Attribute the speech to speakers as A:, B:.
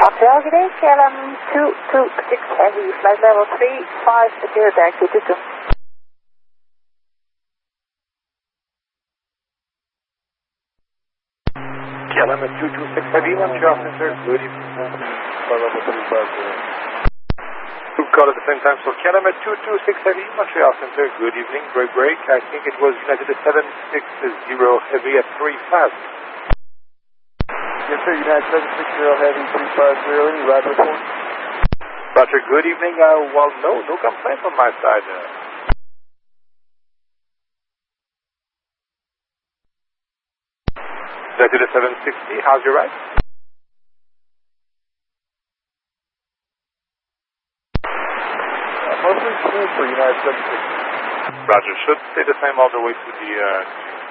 A: Montreal, good day, KLM 226 Heavy, flight level 350, direct to 22.
B: KLM 226 Heavy, Montreal Center, good evening.
C: Flight level 350.
B: Group call at the same time, so KLM 226 Heavy, Montreal Center, good evening, break, I think it was United 760 Heavy at 3,000.
C: Yes, sir, United 760 Heavy, 350, ride report.
B: Roger, good evening. Well, no complaints on my side. Executive 760, how's your ride?
C: Mostly smooth for United 760.
B: Roger, should stay the same all the way to the